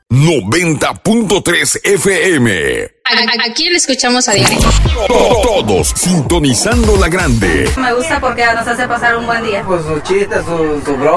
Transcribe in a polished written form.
90.3 FM. ¿A quién escuchamos a diario? Todos sintonizando la grande. Me gusta porque nos hace pasar un buen día. Pues sus chistes, su broma.